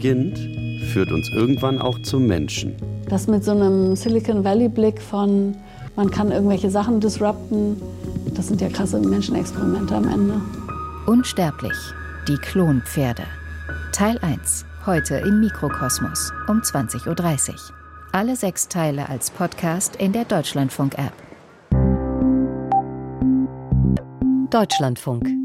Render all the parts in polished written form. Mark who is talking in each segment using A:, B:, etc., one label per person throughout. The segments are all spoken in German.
A: beginnt, führt uns irgendwann auch zum Menschen.
B: Das mit so einem Silicon Valley-Blick von, man kann irgendwelche Sachen disrupten, das sind ja krasse Menschenexperimente am Ende.
C: Unsterblich, die Klonpferde. Teil 1, heute im Mikrokosmos um 20.30 Uhr. Alle 6 Teile als Podcast in der Deutschlandfunk-App.
D: Deutschlandfunk.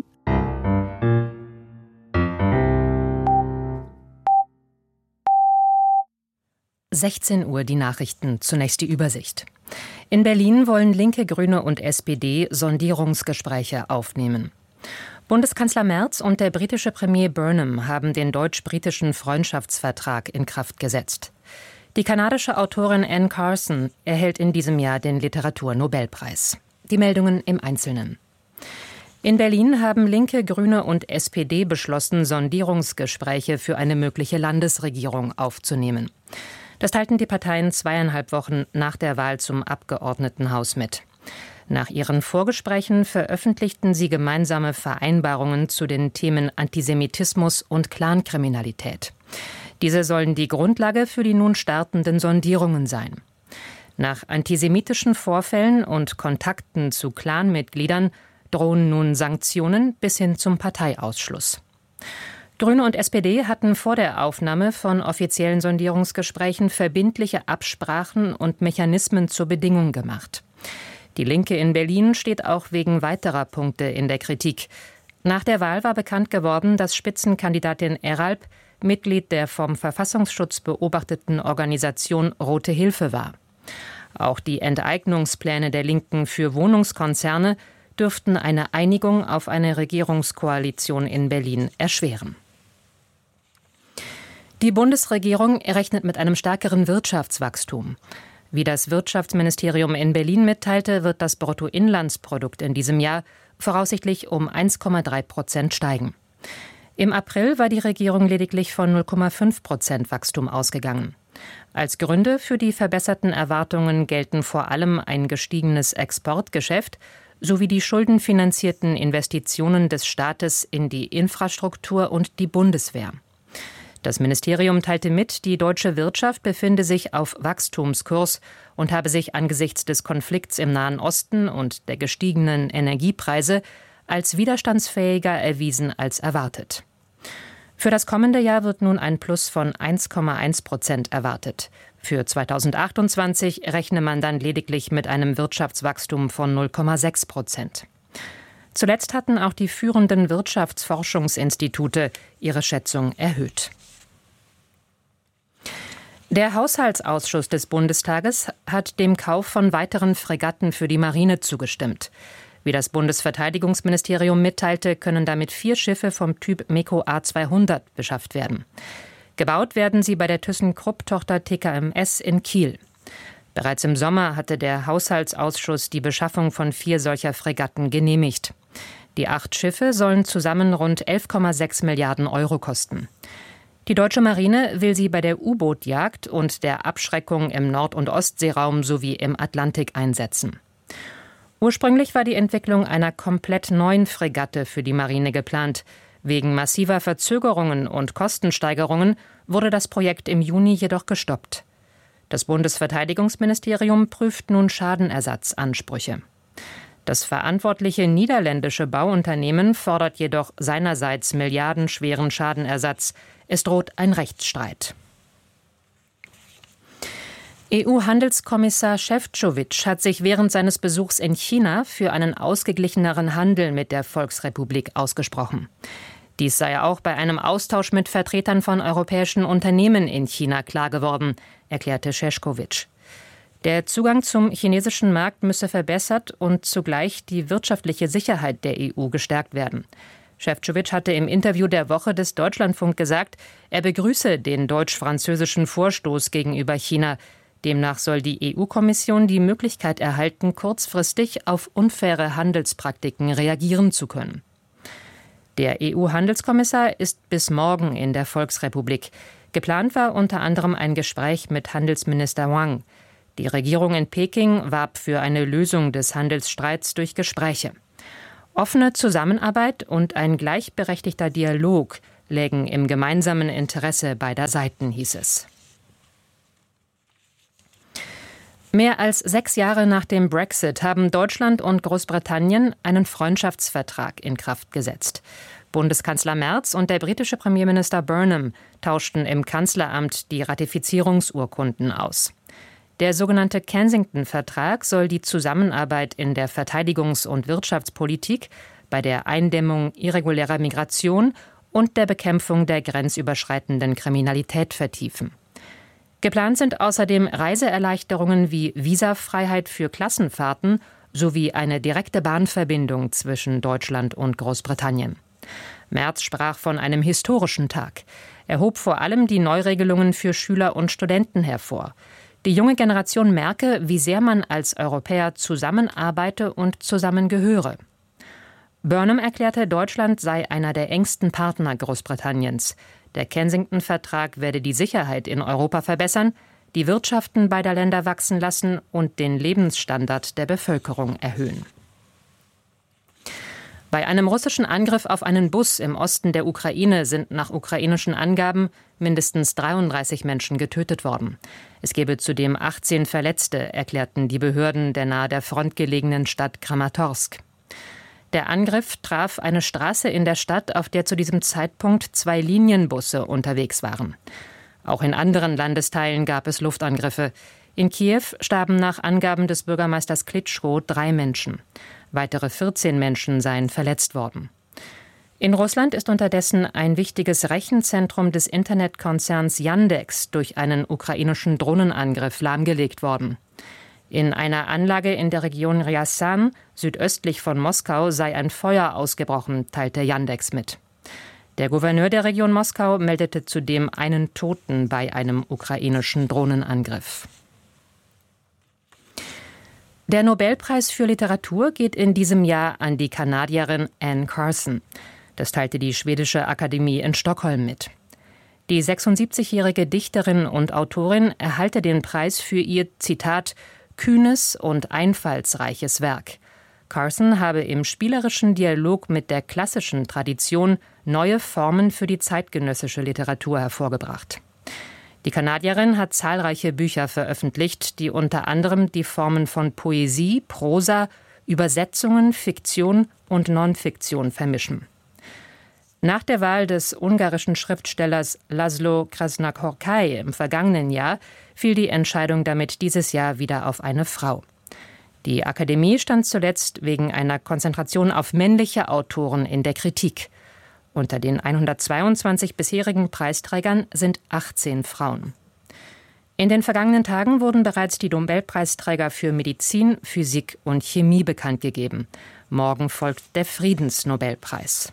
E: Uhr die Nachrichten, zunächst die Übersicht. In Berlin wollen Linke, Grüne und SPD Sondierungsgespräche aufnehmen. Bundeskanzler Merz und der britische Premier Burnham haben den deutsch-britischen Freundschaftsvertrag in Kraft gesetzt. Die kanadische Autorin Anne Carson erhält in diesem Jahr den Literaturnobelpreis. Die Meldungen im Einzelnen. In Berlin haben Linke, Grüne und SPD beschlossen, Sondierungsgespräche für eine mögliche Landesregierung aufzunehmen. Das teilten die Parteien 2,5 Wochen nach der Wahl zum Abgeordnetenhaus mit. Nach ihren Vorgesprächen veröffentlichten sie gemeinsame Vereinbarungen zu den Themen Antisemitismus und Clankriminalität. Diese sollen die Grundlage für die nun startenden Sondierungen sein. Nach antisemitischen Vorfällen und Kontakten zu Clanmitgliedern drohen nun Sanktionen bis hin zum Parteiausschluss. Grüne und SPD hatten vor der Aufnahme von offiziellen Sondierungsgesprächen verbindliche Absprachen und Mechanismen zur Bedingung gemacht. Die Linke in Berlin steht auch wegen weiterer Punkte in der Kritik. Nach der Wahl war bekannt geworden, dass Spitzenkandidatin Eralp Mitglied der vom Verfassungsschutz beobachteten Organisation Rote Hilfe war. Auch die Enteignungspläne der Linken für Wohnungskonzerne dürften eine Einigung auf eine Regierungskoalition in Berlin erschweren. Die Bundesregierung rechnet mit einem stärkeren Wirtschaftswachstum. Wie das Wirtschaftsministerium in Berlin mitteilte, wird das Bruttoinlandsprodukt in diesem Jahr voraussichtlich um 1,3% steigen. Im April war die Regierung lediglich von 0,5% Wachstum ausgegangen. Als Gründe für die verbesserten Erwartungen gelten vor allem ein gestiegenes Exportgeschäft sowie die schuldenfinanzierten Investitionen des Staates in die Infrastruktur und die Bundeswehr. Das Ministerium teilte mit, die deutsche Wirtschaft befinde sich auf Wachstumskurs und habe sich angesichts des Konflikts im Nahen Osten und der gestiegenen Energiepreise als widerstandsfähiger erwiesen als erwartet. Für das kommende Jahr wird nun ein Plus von 1,1% erwartet. Für 2028 rechne man dann lediglich mit einem Wirtschaftswachstum von 0,6%. Zuletzt hatten auch die führenden Wirtschaftsforschungsinstitute ihre Schätzung erhöht. Der Haushaltsausschuss des Bundestages hat dem Kauf von weiteren Fregatten für die Marine zugestimmt. Wie das Bundesverteidigungsministerium mitteilte, können damit 4 Schiffe vom Typ MEKO A200 beschafft werden. Gebaut werden sie bei der ThyssenKrupp-Tochter TKMS in Kiel. Bereits im Sommer hatte der Haushaltsausschuss die Beschaffung von 4 solcher Fregatten genehmigt. Die 8 Schiffe sollen zusammen rund 11,6 Milliarden Euro kosten. Die deutsche Marine will sie bei der U-Boot-Jagd und der Abschreckung im Nord- und Ostseeraum sowie im Atlantik einsetzen. Ursprünglich war die Entwicklung einer komplett neuen Fregatte für die Marine geplant. Wegen massiver Verzögerungen und Kostensteigerungen wurde das Projekt im Juni jedoch gestoppt. Das Bundesverteidigungsministerium prüft nun Schadenersatzansprüche. Das verantwortliche niederländische Bauunternehmen fordert jedoch seinerseits milliardenschweren Schadenersatz. Es droht ein Rechtsstreit. EU-Handelskommissar Šefčovič hat sich während seines Besuchs in China für einen ausgeglicheneren Handel mit der Volksrepublik ausgesprochen. Dies sei auch bei einem Austausch mit Vertretern von europäischen Unternehmen in China klar geworden, erklärte Šefčovič. Der Zugang zum chinesischen Markt müsse verbessert und zugleich die wirtschaftliche Sicherheit der EU gestärkt werden. Šefčovič hatte im Interview der Woche des Deutschlandfunk gesagt, er begrüße den deutsch-französischen Vorstoß gegenüber China. Demnach soll die EU-Kommission die Möglichkeit erhalten, kurzfristig auf unfaire Handelspraktiken reagieren zu können. Der EU-Handelskommissar ist bis morgen in der Volksrepublik. Geplant war unter anderem ein Gespräch mit Handelsminister Wang. Die Regierung in Peking warb für eine Lösung des Handelsstreits durch Gespräche. Offene Zusammenarbeit und ein gleichberechtigter Dialog lägen im gemeinsamen Interesse beider Seiten, hieß es. Mehr als 6 Jahre nach dem Brexit haben Deutschland und Großbritannien einen Freundschaftsvertrag in Kraft gesetzt. Bundeskanzler Merz und der britische Premierminister Burnham tauschten im Kanzleramt die Ratifizierungsurkunden aus. Der sogenannte Kensington-Vertrag soll die Zusammenarbeit in der Verteidigungs- und Wirtschaftspolitik, bei der Eindämmung irregulärer Migration und der Bekämpfung der grenzüberschreitenden Kriminalität vertiefen. Geplant sind außerdem Reiseerleichterungen wie Visafreiheit für Klassenfahrten sowie eine direkte Bahnverbindung zwischen Deutschland und Großbritannien. Merz sprach von einem historischen Tag. Er hob vor allem die Neuregelungen für Schüler und Studenten hervor. Die junge Generation merke, wie sehr man als Europäer zusammenarbeite und zusammengehöre. Burnham erklärte, Deutschland sei einer der engsten Partner Großbritanniens. Der Kensington-Vertrag werde die Sicherheit in Europa verbessern, die Wirtschaften beider Länder wachsen lassen und den Lebensstandard der Bevölkerung erhöhen. Bei einem russischen Angriff auf einen Bus im Osten der Ukraine sind nach ukrainischen Angaben mindestens 33 Menschen getötet worden. Es gebe zudem 18 Verletzte, erklärten die Behörden der nahe der Front gelegenen Stadt Kramatorsk. Der Angriff traf eine Straße in der Stadt, auf der zu diesem Zeitpunkt 2 Linienbusse unterwegs waren. Auch in anderen Landesteilen gab es Luftangriffe. In Kiew starben nach Angaben des Bürgermeisters Klitschko 3 Menschen. Weitere 14 Menschen seien verletzt worden. In Russland ist unterdessen ein wichtiges Rechenzentrum des Internetkonzerns Yandex durch einen ukrainischen Drohnenangriff lahmgelegt worden. In einer Anlage in der Region Ryazan, südöstlich von Moskau, sei ein Feuer ausgebrochen, teilte Yandex mit. Der Gouverneur der Region Moskau meldete zudem einen Toten bei einem ukrainischen Drohnenangriff. Der Nobelpreis für Literatur geht in diesem Jahr an die Kanadierin Anne Carson. Das teilte die Schwedische Akademie in Stockholm mit. Die 76-jährige Dichterin und Autorin erhalte den Preis für ihr, Zitat, kühnes und einfallsreiches Werk. Carson habe im spielerischen Dialog mit der klassischen Tradition neue Formen für die zeitgenössische Literatur hervorgebracht. Die Kanadierin hat zahlreiche Bücher veröffentlicht, die unter anderem die Formen von Poesie, Prosa, Übersetzungen, Fiktion und Non-Fiktion vermischen. Nach der Wahl des ungarischen Schriftstellers Laszlo Krasznahorkai im vergangenen Jahr fiel die Entscheidung damit dieses Jahr wieder auf eine Frau. Die Akademie stand zuletzt wegen einer Konzentration auf männliche Autoren in der Kritik. Unter den 122 bisherigen Preisträgern sind 18 Frauen. In den vergangenen Tagen wurden bereits die Nobelpreisträger für Medizin, Physik und Chemie bekannt gegeben. Morgen folgt der Friedensnobelpreis.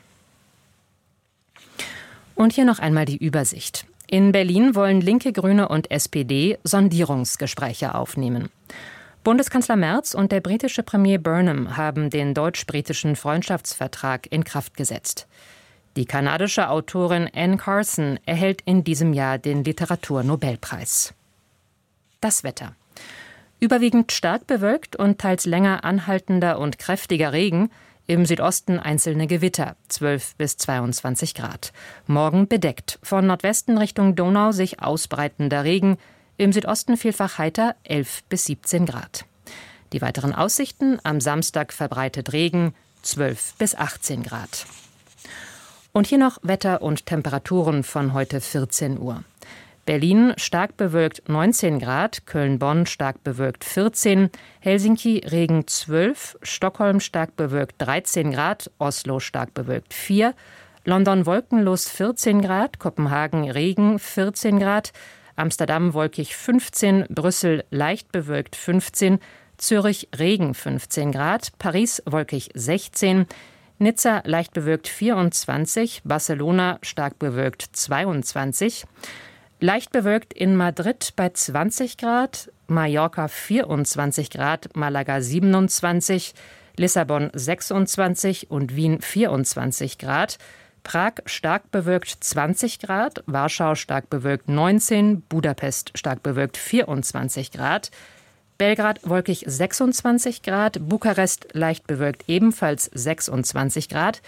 E: Und hier noch einmal die Übersicht. In Berlin wollen Linke, Grüne und SPD Sondierungsgespräche aufnehmen. Bundeskanzler Merz und der britische Premier Burnham haben den deutsch-britischen Freundschaftsvertrag in Kraft gesetzt. Die kanadische Autorin Anne Carson erhält in diesem Jahr den Literaturnobelpreis. Das Wetter. Überwiegend stark bewölkt und teils länger anhaltender und kräftiger Regen. Im Südosten einzelne Gewitter, 12 bis 22 Grad. Morgen bedeckt. Von Nordwesten Richtung Donau sich ausbreitender Regen. Im Südosten vielfach heiter, 11 bis 17 Grad. Die weiteren Aussichten: am Samstag verbreitet Regen, 12 bis 18 Grad. Und hier noch Wetter und Temperaturen von heute 14 Uhr. Berlin stark bewölkt 19 Grad, Köln-Bonn stark bewölkt 14, Helsinki Regen 12, Stockholm stark bewölkt 13 Grad, Oslo stark bewölkt 4, London wolkenlos 14 Grad, Kopenhagen Regen 14 Grad, Amsterdam wolkig 15, Brüssel leicht bewölkt 15, Zürich Regen 15 Grad, Paris wolkig 16, Nizza leicht bewölkt 24, Barcelona stark bewölkt 22, leicht bewölkt in Madrid bei 20 Grad, Mallorca 24 Grad, Malaga 27, Lissabon 26 und Wien 24 Grad, Prag stark bewölkt 20 Grad, Warschau stark bewölkt 19, Budapest stark bewölkt 24 Grad, Belgrad wolkig 26 Grad, Bukarest leicht bewölkt ebenfalls 26 Grad,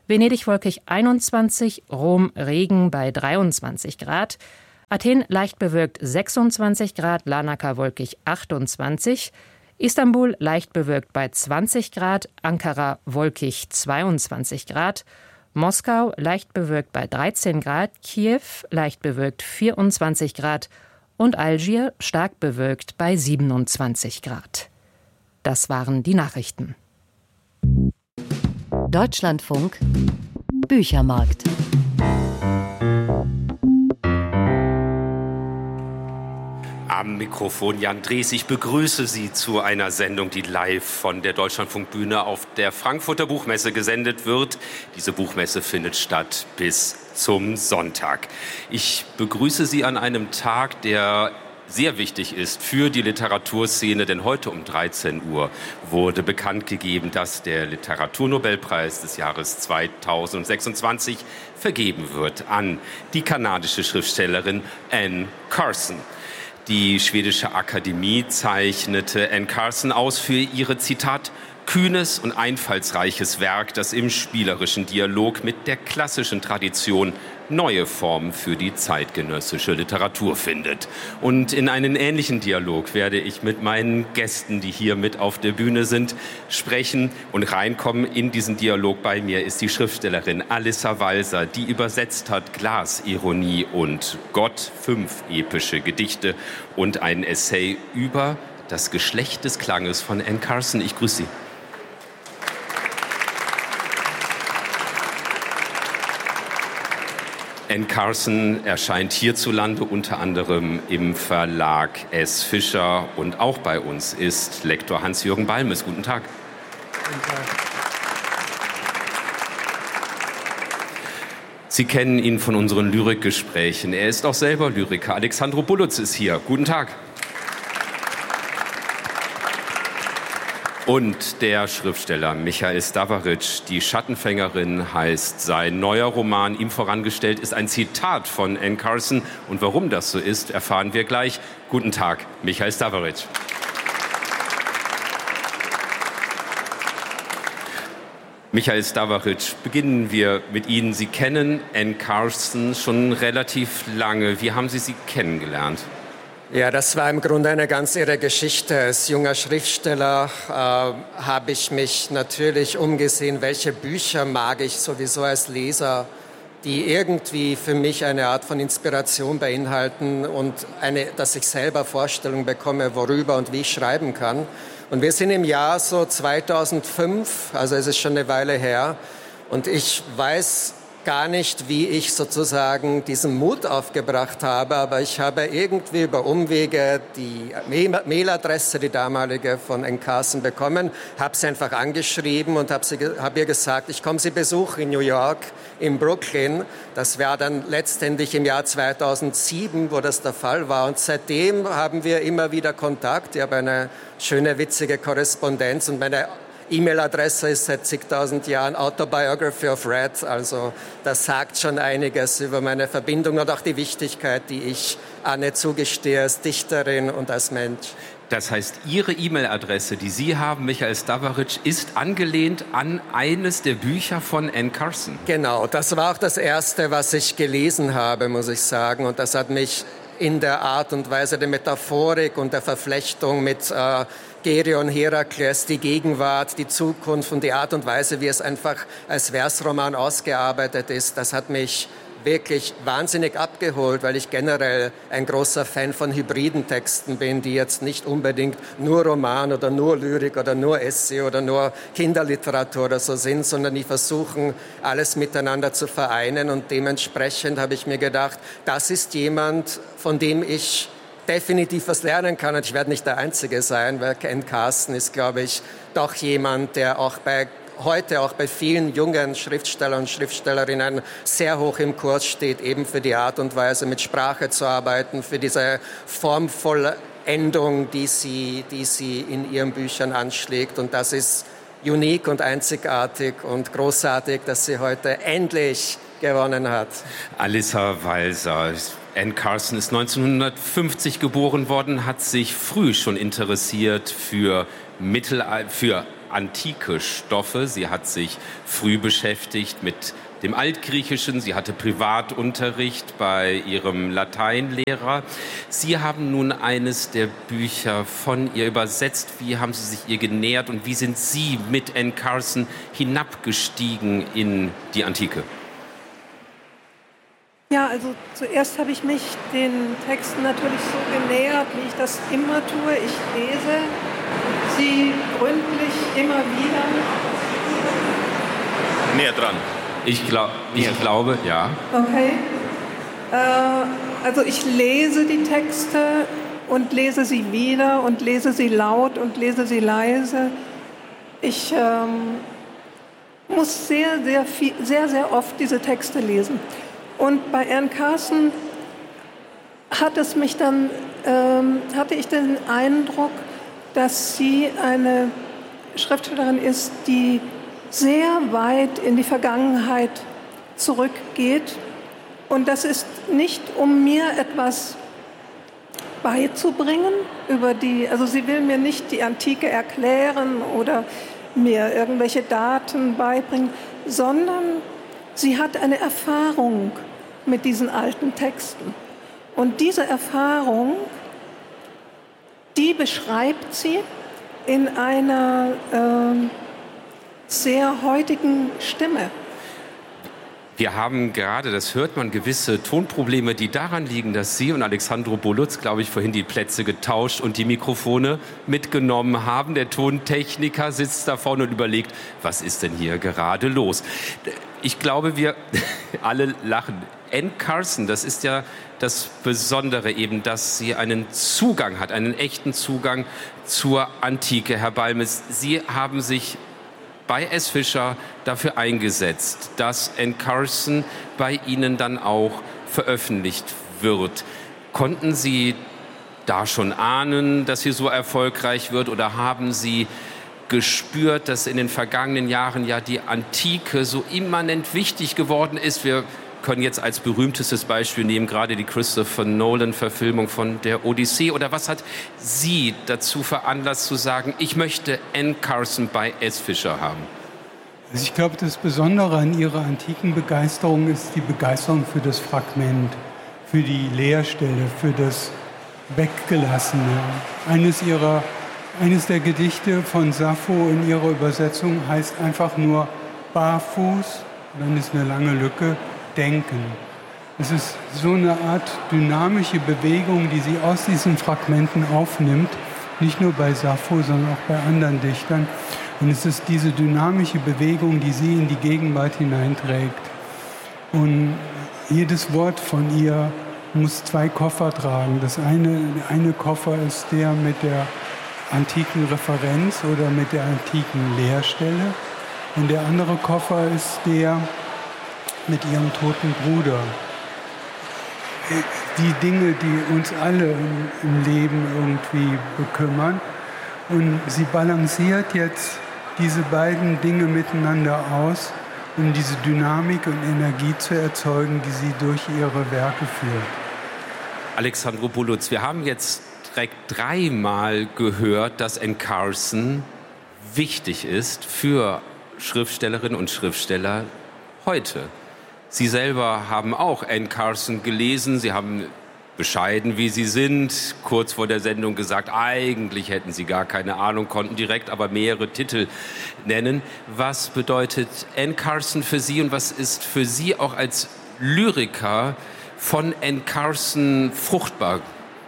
E: Venedig wolkig 21, Rom Regen bei 23 Grad, Athen leicht bewölkt 26 Grad, Larnaca wolkig 28, Istanbul leicht bewölkt bei 20 Grad, Ankara wolkig 22 Grad, Moskau leicht bewölkt bei 13 Grad, Kiew leicht bewölkt 24 Grad und Algier stark bewölkt bei 27 Grad. Das waren die Nachrichten.
C: Deutschlandfunk Büchermarkt.
A: Am Mikrofon Jan Drees. Ich begrüße Sie zu einer Sendung, die live von der Deutschlandfunkbühne auf der Frankfurter Buchmesse gesendet wird. Diese Buchmesse findet statt bis zum Sonntag. Ich begrüße Sie an einem Tag, der sehr wichtig ist für die Literaturszene, denn heute um 13 Uhr wurde bekannt gegeben, dass der Literaturnobelpreis des Jahres 2026 vergeben wird an die kanadische Schriftstellerin Anne Carson. Die schwedische Akademie zeichnete Anne Carson aus für ihre, Zitat, kühnes und einfallsreiches Werk, das im spielerischen Dialog mit der klassischen Tradition neue Formen für die zeitgenössische Literatur findet. Und in einen ähnlichen Dialog werde ich mit meinen Gästen, die hier mit auf der Bühne sind, sprechen und reinkommen in diesen Dialog. Bei mir ist die Schriftstellerin Alissa Walser, die übersetzt hat Glas, Ironie und Gott, 5 epische Gedichte und ein Essay über das Geschlecht des Klanges von Anne Carson. Ich grüße Sie. Anne Carson erscheint hierzulande unter anderem im Verlag S. Fischer und auch bei uns ist Lektor Hans-Jürgen Balmes. Guten Tag. Guten Tag. Sie kennen ihn von unseren Lyrikgesprächen. Er ist auch selber Lyriker. Alexandro Bulutz ist hier. Guten Tag. Und der Schriftsteller Michael Stavaric, Die Schattenfängerin heißt sein neuer Roman. Ihm vorangestellt ist ein Zitat von Anne Carson. Und warum das so ist, erfahren wir gleich. Guten Tag, Michael Stavaric. Michael Stavaric, beginnen wir mit Ihnen. Sie kennen Anne Carson schon relativ lange. Wie haben Sie sie kennengelernt?
D: Ja, das war im Grunde eine ganz irre Geschichte. Als junger Schriftsteller habe ich mich natürlich umgesehen, welche Bücher mag ich sowieso als Leser, die irgendwie für mich eine Art von Inspiration beinhalten und dass ich selber Vorstellung bekomme, worüber und wie ich schreiben kann. Und wir sind im Jahr so 2005, also es ist schon eine Weile her, und ich weiß gar nicht, wie ich sozusagen diesen Mut aufgebracht habe, aber ich habe irgendwie über Umwege die Mailadresse, die damalige von Anne Carson bekommen, habe sie einfach angeschrieben und habe ihr gesagt, ich komme Sie besuchen in New York, in Brooklyn. Das war dann letztendlich im Jahr 2007, wo das der Fall war. Und seitdem haben wir immer wieder Kontakt. Ich habe eine schöne, witzige Korrespondenz und meine E-Mail-Adresse ist seit zigtausend Jahren Autobiography of Red, also das sagt schon einiges über meine Verbindung und auch die Wichtigkeit, die ich Anne zugestehe als Dichterin und als Mensch.
A: Das heißt, Ihre E-Mail-Adresse, die Sie haben, Michael Stavaric, ist angelehnt an eines der Bücher von Anne Carson.
D: Genau, das war auch das Erste, was ich gelesen habe, muss ich sagen, und das hat mich in der Art und Weise der Metaphorik und der Verflechtung mit Gerion, Herakles, die Gegenwart, die Zukunft und die Art und Weise, wie es einfach als Versroman ausgearbeitet ist, das hat mich wirklich wahnsinnig abgeholt, weil ich generell ein großer Fan von hybriden Texten bin, die jetzt nicht unbedingt nur Roman oder nur Lyrik oder nur Essay oder nur Kinderliteratur oder so sind, sondern die versuchen, alles miteinander zu vereinen. Und dementsprechend habe ich mir gedacht, das ist jemand, von dem ich definitiv was lernen kann. Und ich werde nicht der Einzige sein, weil Anne Carson ist, glaube ich, doch jemand, der auch heute auch bei vielen jungen Schriftstellern und Schriftstellerinnen sehr hoch im Kurs steht, eben für die Art und Weise, mit Sprache zu arbeiten, für diese Formvollendung, die sie in ihren Büchern anschlägt. Und das ist unique und einzigartig und großartig, dass sie heute endlich gewonnen hat.
A: Alissa Walser. Anne Carson ist 1950 geboren worden, hat sich früh schon interessiert für antike Stoffe. Sie hat sich früh beschäftigt mit dem Altgriechischen. Sie hatte Privatunterricht bei ihrem Lateinlehrer. Sie haben nun eines der Bücher von ihr übersetzt. Wie haben Sie sich ihr genähert und wie sind Sie mit Anne Carson hinabgestiegen in die Antike?
F: Ja, also zuerst habe ich mich den Texten natürlich so genähert, wie ich das immer tue. Ich lese sie gründlich immer wieder.
A: Näher dran. Ich glaube, ja.
F: Okay. Also ich lese die Texte und lese sie wieder und lese sie laut und lese sie leise. Ich muss sehr oft diese Texte lesen. Und bei Anne Carson hatte ich den Eindruck, dass sie eine Schriftstellerin ist, die sehr weit in die Vergangenheit zurückgeht. Und das ist nicht, um mir etwas beizubringen also sie will mir nicht die Antike erklären oder mir irgendwelche Daten beibringen, sondern sie hat eine Erfahrung mit diesen alten Texten. Und diese Erfahrung, die beschreibt sie in einer sehr heutigen Stimme.
A: Wir haben gerade, das hört man, gewisse Tonprobleme, die daran liegen, dass Sie und Alexandru Bolutz, glaube ich, vorhin die Plätze getauscht und die Mikrofone mitgenommen haben. Der Tontechniker sitzt da vorne und überlegt, was ist denn hier gerade los? Ich glaube, wir alle lachen. Anne Carson, das ist ja das Besondere eben, dass sie einen Zugang hat, einen echten Zugang zur Antike. Herr Balmes, Sie haben sich bei S. Fischer dafür eingesetzt, dass Anne Carson bei Ihnen dann auch veröffentlicht wird. Konnten Sie da schon ahnen, dass sie so erfolgreich wird, oder haben Sie gespürt, dass in den vergangenen Jahren ja die Antike so immanent wichtig geworden ist? Wir können jetzt als berühmtestes Beispiel nehmen, gerade die Christopher Nolan-Verfilmung von der Odyssee. Oder was hat Sie dazu veranlasst zu sagen, ich möchte Anne Carson bei S. Fischer haben?
G: Also ich glaube, das Besondere an ihrer antiken Begeisterung ist die Begeisterung für das Fragment, für die Leerstelle, für das Weggelassene. Eines der Gedichte von Sappho in ihrer Übersetzung heißt einfach nur barfuß, dann ist eine lange Lücke, denken. Es ist so eine Art dynamische Bewegung, die sie aus diesen Fragmenten aufnimmt, nicht nur bei Sappho, sondern auch bei anderen Dichtern. Und es ist diese dynamische Bewegung, die sie in die Gegenwart hineinträgt. Und jedes Wort von ihr muss zwei Koffer tragen. Der eine Koffer ist der mit der antiken Referenz oder mit der antiken Leerstelle. Und der andere Koffer ist der mit ihrem toten Bruder. Die Dinge, die uns alle im Leben irgendwie bekümmern. Und sie balanciert jetzt diese beiden Dinge miteinander aus, um diese Dynamik und Energie zu erzeugen, die sie durch ihre Werke führt.
A: Alexandru Bolutz, wir haben jetzt direkt dreimal gehört, dass Anne Carson wichtig ist für Schriftstellerinnen und Schriftsteller heute. Sie selber haben auch Anne Carson gelesen. Sie haben, bescheiden wie Sie sind, kurz vor der Sendung gesagt, eigentlich hätten Sie gar keine Ahnung, konnten direkt aber mehrere Titel nennen. Was bedeutet Anne Carson für Sie und was ist für Sie auch als Lyriker von Anne Carson fruchtbar?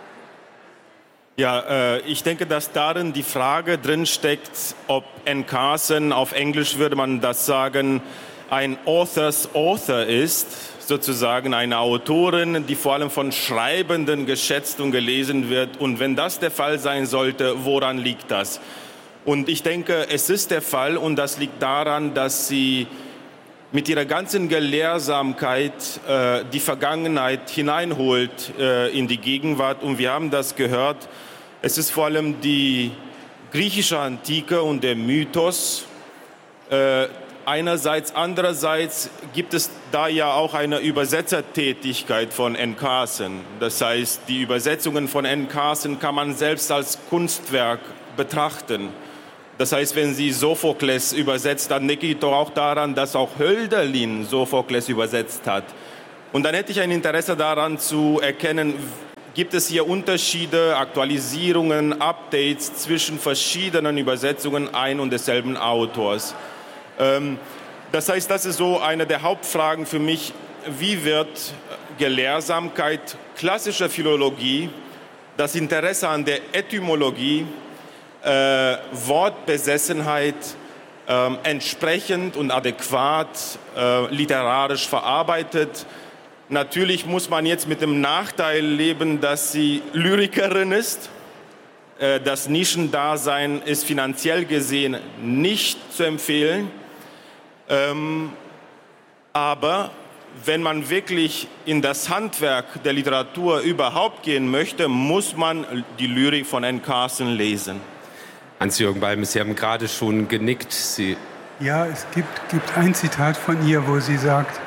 H: Ja, ich denke, dass darin die Frage drin steckt, ob Anne Carson, auf Englisch würde man das sagen, ein Author's Author ist, sozusagen eine Autorin, die vor allem von Schreibenden geschätzt und gelesen wird. Und wenn das der Fall sein sollte, woran liegt das? Und ich denke, es ist der Fall und das liegt daran, dass sie mit ihrer ganzen Gelehrsamkeit die Vergangenheit hineinholt in die Gegenwart. Und wir haben das gehört, es ist vor allem die griechische Antike und der Mythos, einerseits, andererseits gibt es da ja auch eine Übersetzertätigkeit von Anne Carson. Das heißt, die Übersetzungen von Anne Carson kann man selbst als Kunstwerk betrachten. Das heißt, wenn sie Sophokles übersetzt, dann denke ich doch auch daran, dass auch Hölderlin Sophokles übersetzt hat. Und dann hätte ich ein Interesse daran zu erkennen, gibt es hier Unterschiede, Aktualisierungen, Updates zwischen verschiedenen Übersetzungen ein und desselben Autors. Das heißt, das ist so eine der Hauptfragen für mich. Wie wird Gelehrsamkeit, klassische Philologie, das Interesse an der Etymologie, Wortbesessenheit entsprechend und adäquat literarisch verarbeitet? Natürlich muss man jetzt mit dem Nachteil leben, dass sie Lyrikerin ist. Das Nischendasein ist finanziell gesehen nicht zu empfehlen. Aber wenn man wirklich in das Handwerk der Literatur überhaupt gehen möchte, muss man die Lyrik von Anne Carson lesen.
A: Hans-Jürgen Balmes, Sie haben gerade schon genickt.
G: Ja, es gibt ein Zitat von ihr, wo sie sagt,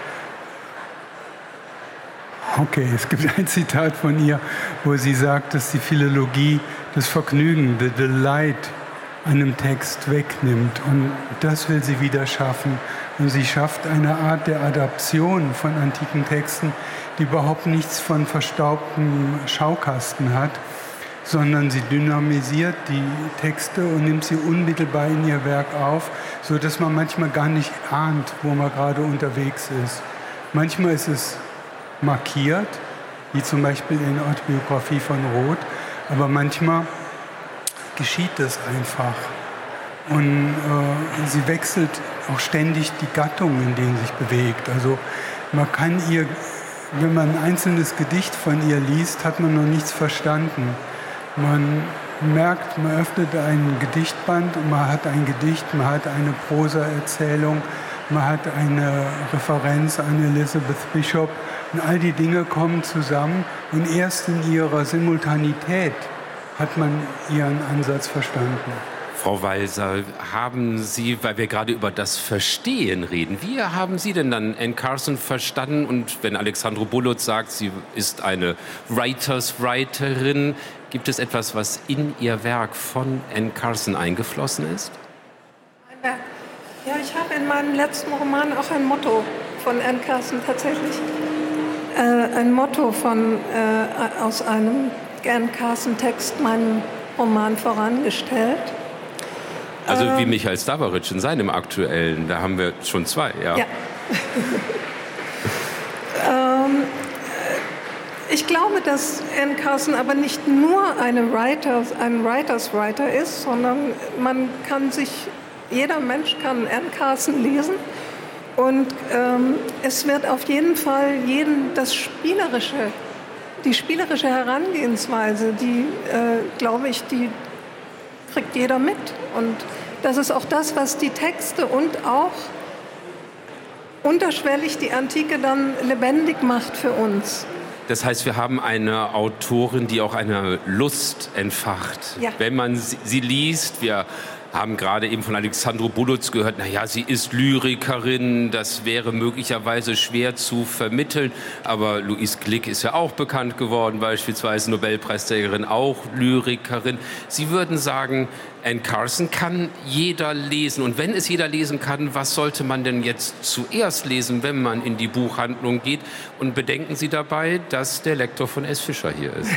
G: dass die Philologie das Vergnügen, the delight an einem Text wegnimmt. Und das will sie wieder schaffen. Und sie schafft eine Art der Adaption von antiken Texten, die überhaupt nichts von verstaubtem Schaukasten hat, sondern sie dynamisiert die Texte und nimmt sie unmittelbar in ihr Werk auf, sodass man manchmal gar nicht ahnt, wo man gerade unterwegs ist. Manchmal ist es markiert, wie zum Beispiel in der Autobiografie von Roth, aber manchmal geschieht das einfach. Und sie wechselt auch ständig die Gattungen, in denen sie sich bewegt. Also man kann ihr, wenn man ein einzelnes Gedicht von ihr liest, hat man noch nichts verstanden. Man merkt, man öffnet einen Gedichtband und man hat ein Gedicht, man hat eine Prosaerzählung, man hat eine Referenz an Elizabeth Bishop und all die Dinge kommen zusammen und erst in ihrer Simultanität hat man ihren Ansatz verstanden.
A: Frau Walser, haben Sie, weil wir gerade über das Verstehen reden, wie haben Sie denn dann Anne Carson verstanden? Und wenn Alexandru Bulut sagt, sie ist eine Writerin, gibt es etwas, was in Ihr Werk von Anne Carson eingeflossen ist?
F: Ja, ich habe in meinem letzten Roman auch ein Motto von Anne Carson tatsächlich. Ein Motto aus einem Anne Carson-Text meinen Roman vorangestellt.
A: Also wie Michael Stavaric in seinem aktuellen, da haben wir schon zwei, ja.
F: Ich glaube, dass Anne Carson aber nicht nur ein Writers Writer ist, sondern jeder Mensch kann Anne Carson lesen. Und es wird auf jeden Fall die spielerische Herangehensweise, die, glaube ich, die kriegt jeder mit. Und das ist auch das, was die Texte und auch unterschwellig die Antike dann lebendig macht für uns.
A: Das heißt, wir haben eine Autorin, die auch eine Lust entfacht. Ja. Wenn man sie liest, wir haben gerade eben von Alexandru Bulut gehört, naja, sie ist Lyrikerin, das wäre möglicherweise schwer zu vermitteln. Aber Louise Glück ist ja auch bekannt geworden, beispielsweise Nobelpreisträgerin, auch Lyrikerin. Sie würden sagen, Anne Carson kann jeder lesen. Und wenn es jeder lesen kann, was sollte man denn jetzt zuerst lesen, wenn man in die Buchhandlung geht? Und bedenken Sie dabei, dass der Lektor von S. Fischer hier ist.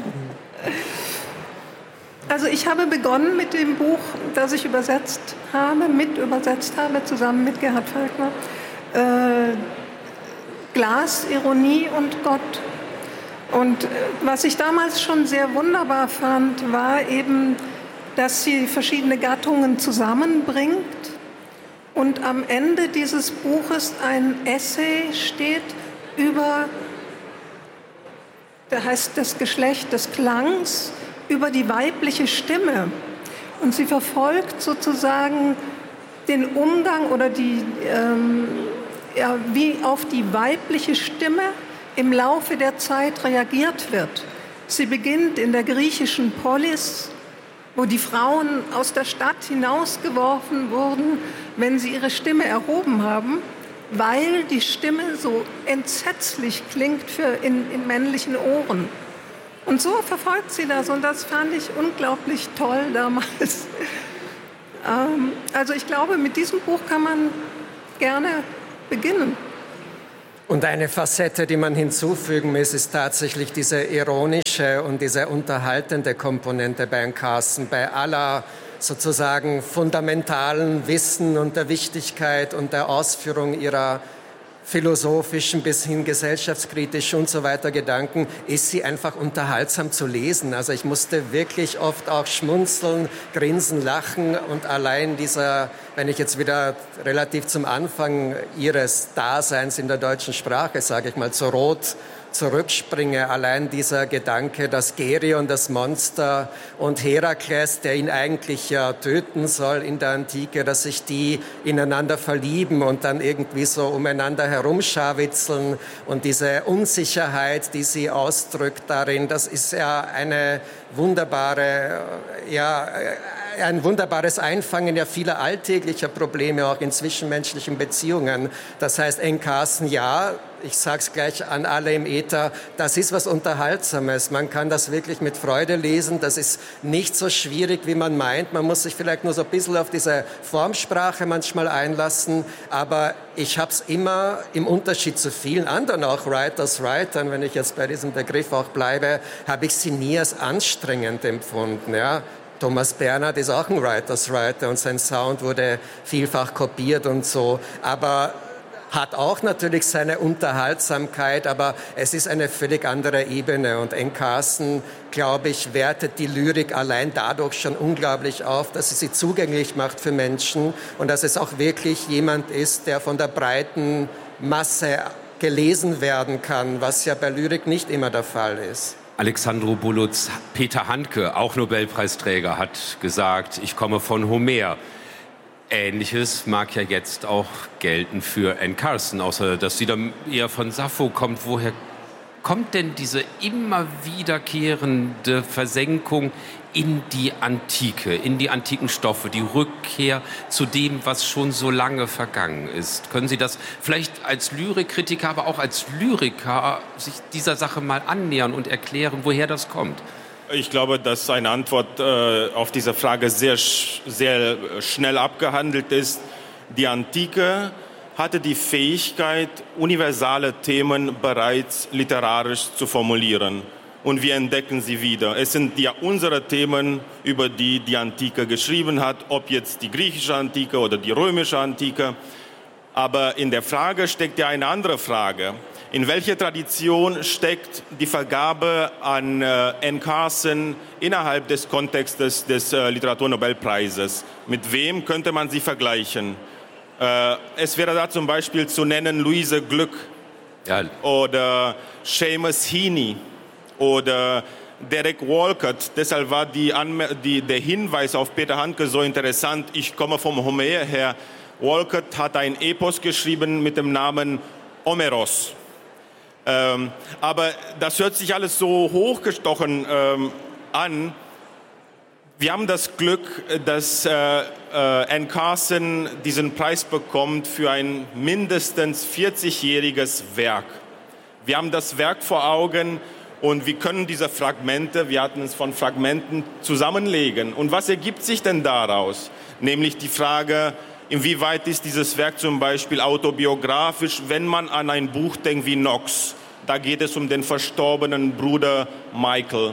F: Also ich habe begonnen mit dem Buch, das ich übersetzt habe, zusammen mit Gerhard Falkner, Glas, Ironie und Gott. Und was ich damals schon sehr wunderbar fand, war eben, dass sie verschiedene Gattungen zusammenbringt und am Ende dieses Buches ein Essay steht über, da heißt das Geschlecht des Klangs, über die weibliche Stimme. Und sie verfolgt sozusagen den Umgang oder wie auf die weibliche Stimme im Laufe der Zeit reagiert wird. Sie beginnt in der griechischen Polis, wo die Frauen aus der Stadt hinausgeworfen wurden, wenn sie ihre Stimme erhoben haben, weil die Stimme so entsetzlich klingt in männlichen Ohren. Und so verfolgt sie das und das fand ich unglaublich toll damals. Also ich glaube, mit diesem Buch kann man gerne beginnen.
D: Und eine Facette, die man hinzufügen muss, ist tatsächlich diese ironische und diese unterhaltende Komponente bei Anne Carson, bei aller sozusagen fundamentalen Wissen und der Wichtigkeit und der Ausführung ihrer philosophischen bis hin gesellschaftskritischen und so weiter Gedanken, ist sie einfach unterhaltsam zu lesen. Also ich musste wirklich oft auch schmunzeln, grinsen, lachen und allein dieser, wenn ich jetzt wieder relativ zum Anfang ihres Daseins in der deutschen Sprache, sage ich mal, zu Rot zurückspringe, allein dieser Gedanke, dass Gerion, das Monster, und Herakles, der ihn eigentlich ja töten soll in der Antike, dass sich die ineinander verlieben und dann irgendwie so umeinander herumscharwitzeln und diese Unsicherheit, die sie ausdrückt darin, das ist ja eine wunderbare, ein wunderbares Einfangen ja vieler alltäglicher Probleme, auch in zwischenmenschlichen Beziehungen. Das heißt, Anne Carson, ja, ich sage es gleich an alle im Äther, das ist was Unterhaltsames. Man kann das wirklich mit Freude lesen. Das ist nicht so schwierig, wie man meint. Man muss sich vielleicht nur so ein bisschen auf diese Formsprache manchmal einlassen. Aber ich habe es immer im Unterschied zu vielen anderen, auch Writern, wenn ich jetzt bei diesem Begriff auch bleibe, habe ich sie nie als anstrengend empfunden. Ja? Thomas Bernhard ist auch ein Writer und sein Sound wurde vielfach kopiert und so. Aber hat auch natürlich seine Unterhaltsamkeit, aber es ist eine völlig andere Ebene. Und Anne Carson, glaube ich, wertet die Lyrik allein dadurch schon unglaublich auf, dass sie zugänglich macht für Menschen und dass es auch wirklich jemand ist, der von der breiten Masse gelesen werden kann, was ja bei Lyrik nicht immer der Fall ist.
A: Alexandru Buluț, Peter Handke, auch Nobelpreisträger, hat gesagt, ich komme von Homer. Ähnliches mag ja jetzt auch gelten für Anne Carson, außer dass sie dann eher von Sappho kommt. Woher kommt denn diese immer wiederkehrende Versenkung in die Antike, in die antiken Stoffe, die Rückkehr zu dem, was schon so lange vergangen ist? Können Sie das vielleicht als Lyrikkritiker, aber auch als Lyriker sich dieser Sache mal annähern und erklären, woher das kommt?
H: Ich glaube, dass eine Antwort auf diese Frage sehr schnell abgehandelt ist. Die Antike hatte die Fähigkeit, universale Themen bereits literarisch zu formulieren. Und wir entdecken sie wieder. Es sind ja unsere Themen, über die die Antike geschrieben hat, ob jetzt die griechische Antike oder die römische Antike. Aber in der Frage steckt ja eine andere Frage. In welcher Tradition steckt die Vergabe an Anne Carson innerhalb des Kontextes des Literaturnobelpreises? Mit wem könnte man sie vergleichen? Es wäre da zum Beispiel zu nennen Luise Glück oder Seamus Heaney oder Derek Walcott. Deshalb war der Hinweis auf Peter Handke so interessant. Ich komme vom Homer her. Walcott hat ein Epos geschrieben mit dem Namen Omeros. Aber das hört sich alles so hochgestochen an. Wir haben das Glück, dass Anne Carson diesen Preis bekommt für ein mindestens 40-jähriges Werk. Wir haben das Werk vor Augen und wir können diese Fragmente, wir hatten es von Fragmenten, zusammenlegen. Und was ergibt sich denn daraus? Nämlich die Frage, inwieweit ist dieses Werk zum Beispiel autobiografisch, wenn man an ein Buch denkt wie Knox. Da geht es um den verstorbenen Bruder Michael.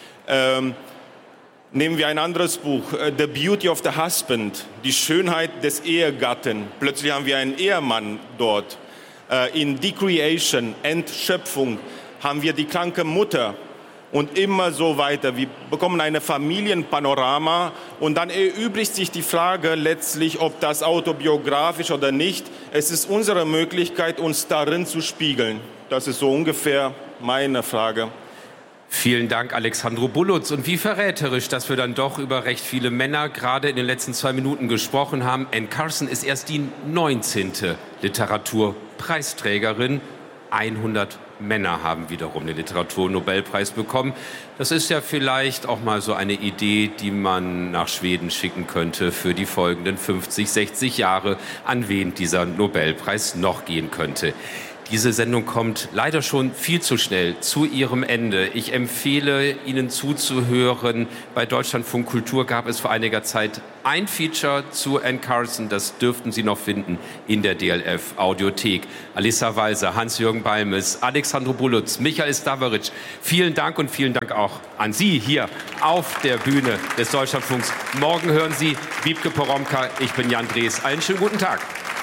H: Nehmen wir ein anderes Buch, The Beauty of the Husband, die Schönheit des Ehegatten. Plötzlich haben wir einen Ehemann dort. In Decreation, Entschöpfung, haben wir die kranke Mutter. Und immer so weiter. Wir bekommen eine Familienpanorama und dann erübrigt sich die Frage letztlich, ob das autobiografisch oder nicht. Es ist unsere Möglichkeit, uns darin zu spiegeln. Das ist so ungefähr meine Frage.
A: Vielen Dank, Alexandru Buluț. Und wie verräterisch, dass wir dann doch über recht viele Männer gerade in den letzten 2 Minuten gesprochen haben. Anne Carson ist erst die 19. Literaturpreisträgerin. 100 Männer haben wiederum den Literaturnobelpreis bekommen. Das ist ja vielleicht auch mal so eine Idee, die man nach Schweden schicken könnte für die folgenden 50, 60 Jahre, an wen dieser Nobelpreis noch gehen könnte. Diese Sendung kommt leider schon viel zu schnell zu ihrem Ende. Ich empfehle Ihnen zuzuhören. Bei Deutschlandfunk Kultur gab es vor einiger Zeit ein Feature zu Anne Carson. Das dürften Sie noch finden in der DLF Audiothek. Alissa Walser, Hans-Jürgen Balmes, Alexandro Bulutz, Michael Stavaric. Vielen Dank und vielen Dank auch an Sie hier auf der Bühne des Deutschlandfunks. Morgen hören Sie Wiebke Poromka. Ich bin Jan Drees. Einen schönen guten Tag.